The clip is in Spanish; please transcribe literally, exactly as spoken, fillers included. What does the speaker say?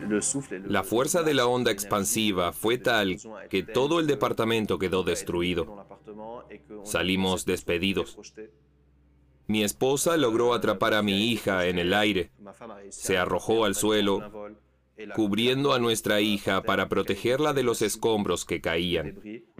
La fuerza de la onda expansiva fue tal que todo el departamento quedó destruido. Salimos despedidos. Mi esposa logró atrapar a mi hija en el aire. Se arrojó al suelo, cubriendo a nuestra hija para protegerla de los escombros que caían.